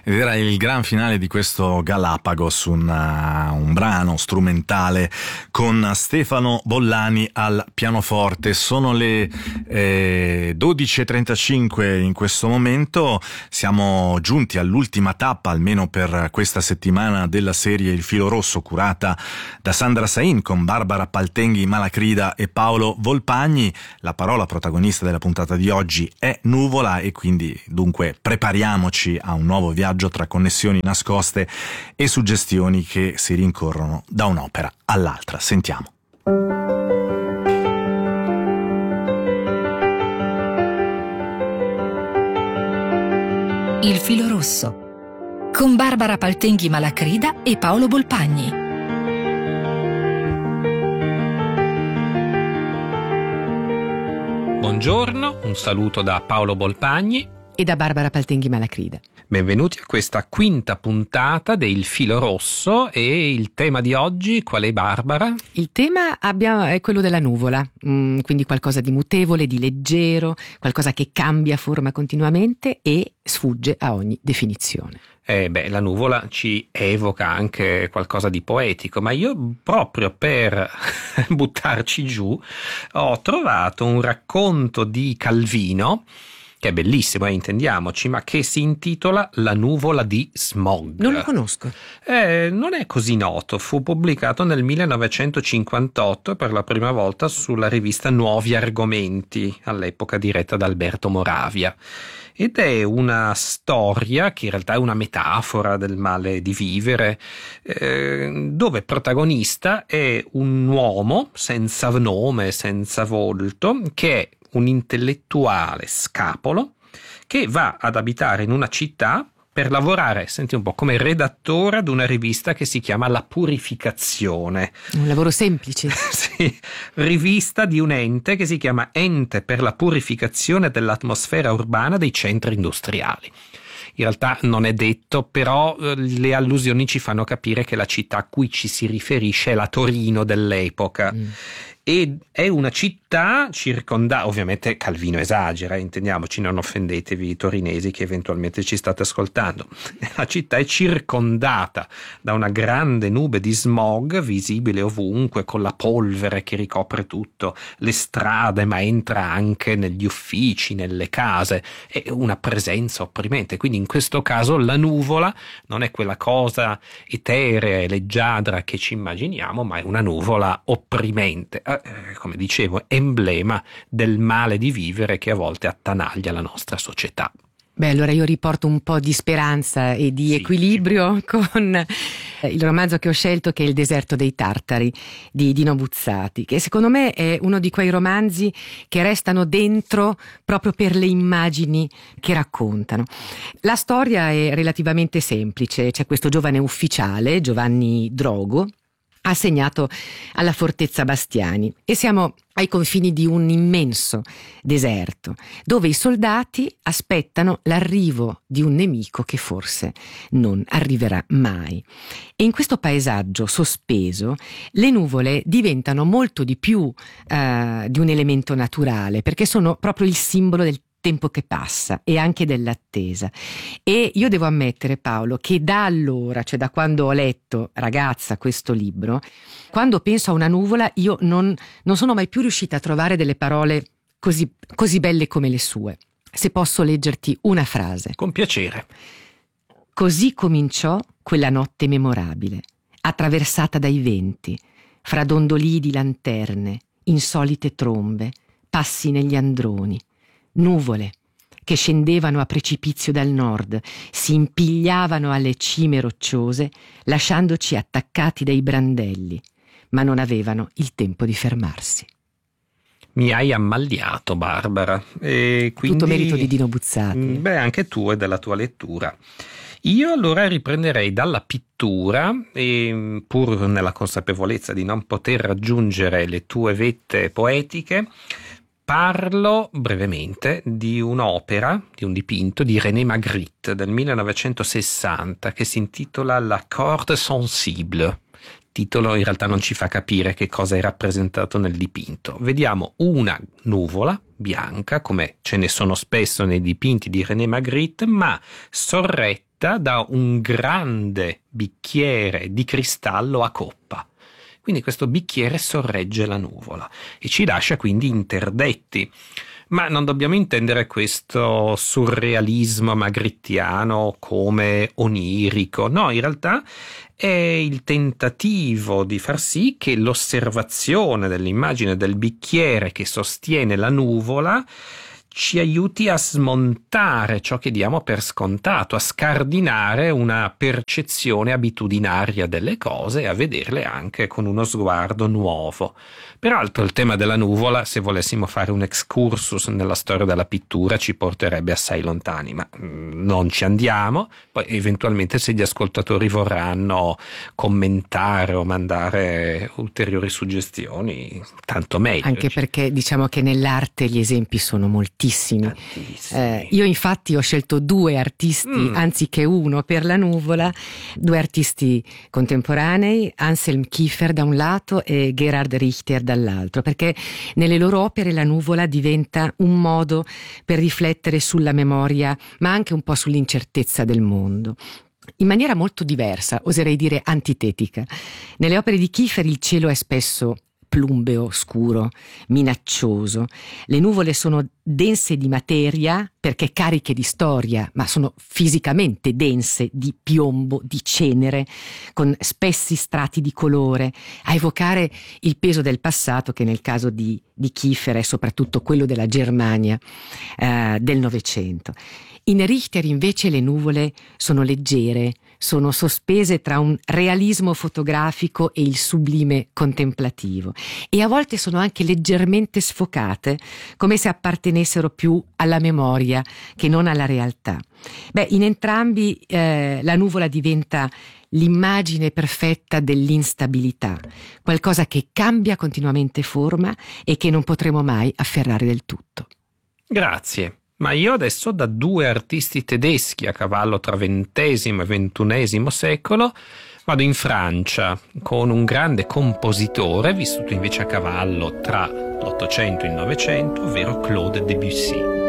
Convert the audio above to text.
ed era il gran finale di questo Galapagos, un brano strumentale con Stefano Bollani al pianoforte. Sono le 12:35 in questo momento, siamo giunti all'ultima tappa, almeno per questa settimana, della serie Il Filo Rosso, curata da Sandra Sain con Barbara Paltenghi Malacrida e Paolo Volpagni. La parola protagonista della puntata di oggi è nuvola, e quindi dunque prepariamoci a un nuovo viaggio tra connessioni nascoste e suggestioni che si rincorrono da un'opera all'altra. Sentiamo. Il Filo Rosso con Barbara Paltenghi Malacrida e Paolo Volpagni. Buongiorno, un saluto da Paolo Volpagni e da Barbara Paltenghi Malacrida. Benvenuti a questa quinta puntata del Filo Rosso. E il tema di oggi qual è, Barbara? Il tema è quello della nuvola, quindi qualcosa di mutevole, di leggero, qualcosa che cambia forma continuamente e sfugge a ogni definizione. La nuvola ci evoca anche qualcosa di poetico, ma io proprio per buttarci giù ho trovato un racconto di Calvino, che è bellissimo, intendiamoci, ma che si intitola La nuvola di Smog. Non lo conosco. Non è così noto, fu pubblicato nel 1958 per la prima volta sulla rivista Nuovi Argomenti, all'epoca diretta da Alberto Moravia. Ed è una storia che in realtà è una metafora del male di vivere, dove protagonista è un uomo senza nome, senza volto, che è un intellettuale scapolo che va ad abitare in una città per lavorare, senti un po', come redattore ad una rivista che si chiama La Purificazione. Un lavoro semplice. Sì, rivista di un ente che si chiama Ente per la Purificazione dell'Atmosfera Urbana dei Centri Industriali. In realtà non è detto, però le allusioni ci fanno capire che la città a cui ci si riferisce è la Torino dell'epoca. E è una città circondata, ovviamente Calvino esagera, intendiamoci, non offendetevi i torinesi che eventualmente ci state ascoltando. La città è circondata da una grande nube di smog visibile ovunque, con la polvere che ricopre tutto, le strade, ma entra anche negli uffici, nelle case, è una presenza opprimente. Quindi in questo caso la nuvola non è quella cosa eterea e leggiadra che ci immaginiamo, ma è una nuvola opprimente. Come dicevo, emblema del male di vivere che a volte attanaglia la nostra società. Allora io riporto un po' di speranza e di equilibrio con il romanzo che ho scelto, che è Il deserto dei Tartari di Dino Buzzati, che secondo me è uno di quei romanzi che restano dentro proprio per le immagini che raccontano. La storia è relativamente semplice: c'è questo giovane ufficiale, Giovanni Drogo, assegnato alla fortezza Bastiani, e siamo ai confini di un immenso deserto dove i soldati aspettano l'arrivo di un nemico che forse non arriverà mai. E in questo paesaggio sospeso le nuvole diventano molto di più di un elemento naturale, perché sono proprio il simbolo del tempo che passa e anche dell'attesa. E io devo ammettere, Paolo, che da allora, cioè da quando ho letto, ragazza, questo libro, quando penso a una nuvola io non sono mai più riuscita a trovare delle parole così belle come le sue. Se posso leggerti una frase. Con piacere. Così cominciò quella notte memorabile, attraversata dai venti, fra dondolii di lanterne, insolite trombe, passi negli androni, nuvole che scendevano a precipizio dal nord, si impigliavano alle cime rocciose, lasciandoci attaccati dai brandelli, ma non avevano il tempo di fermarsi. Mi hai ammaliato, Barbara. E quindi, tutto merito di Dino Buzzati. Anche tu e della tua lettura. Io allora riprenderei dalla pittura, e pur nella consapevolezza di non poter raggiungere le tue vette poetiche, parlo brevemente di un'opera, di un dipinto di René Magritte del 1960 che si intitola La corde sensible. Titolo in realtà non ci fa capire che cosa è rappresentato nel dipinto. Vediamo una nuvola bianca, come ce ne sono spesso nei dipinti di René Magritte, ma sorretta detta da un grande bicchiere di cristallo a coppa. Quindi questo bicchiere sorregge la nuvola e ci lascia quindi interdetti. Ma non dobbiamo intendere questo surrealismo magrittiano come onirico. No, in realtà è il tentativo di far sì che l'osservazione dell'immagine del bicchiere che sostiene la nuvola ci aiuti a smontare ciò che diamo per scontato, a scardinare una percezione abitudinaria delle cose e a vederle anche con uno sguardo nuovo. Peraltro il tema della nuvola, se volessimo fare un excursus nella storia della pittura, ci porterebbe assai lontani, ma non ci andiamo. Poi eventualmente, se gli ascoltatori vorranno commentare o mandare ulteriori suggestioni, tanto meglio. Anche perché diciamo che nell'arte gli esempi sono moltissimi. Io infatti ho scelto 2 artisti anziché uno per la nuvola, 2 artisti contemporanei, Anselm Kiefer da un lato e Gerhard Richter dall'altro, perché nelle loro opere la nuvola diventa un modo per riflettere sulla memoria, ma anche un po' sull'incertezza del mondo. In maniera molto diversa, oserei dire antitetica. Nelle opere di Kiefer il cielo è spesso plumbeo, scuro, minaccioso. Le nuvole sono dense di materia perché cariche di storia, ma sono fisicamente dense di piombo, di cenere, con spessi strati di colore, a evocare il peso del passato, che nel caso di Kiefer è soprattutto quello della Germania del Novecento. In Richter invece le nuvole sono leggere, sono sospese tra un realismo fotografico e il sublime contemplativo, e a volte sono anche leggermente sfocate, come se appartenessero più alla memoria che non alla realtà. In entrambi la nuvola diventa l'immagine perfetta dell'instabilità, qualcosa che cambia continuamente forma e che non potremo mai afferrare del tutto. Grazie. Ma io adesso, da 2 artisti tedeschi a cavallo tra XX e XXI secolo, vado in Francia con un grande compositore vissuto invece a cavallo tra l'Ottocento e il Novecento, ovvero Claude Debussy.